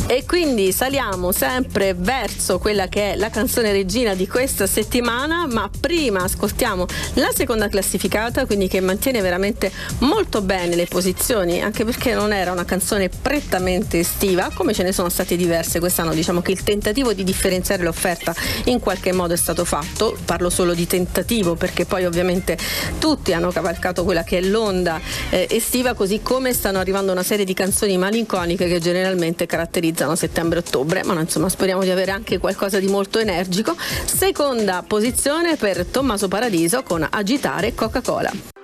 E quindi saliamo sempre verso quella che è la canzone regina di questa settimana, ma prima ascoltiamo la seconda classificata, quindi che mantiene veramente molto bene le posizioni, anche perché non era una canzone prettamente estiva, come ce ne sono state diverse quest'anno. Diciamo che il tentativo di differenziare l'offerta in qualche modo è stato fatto, parlo solo di tentativo perché poi ovviamente tutti hanno cavalcato quella che è l'onda estiva, così come stanno arrivando una serie di canzoni malinconiche che generalmente caratterizzano settembre-ottobre, ma insomma speriamo di avere anche qualcosa di molto energico. Seconda posizione per Tommaso Paradiso con Agitare Coca-Cola.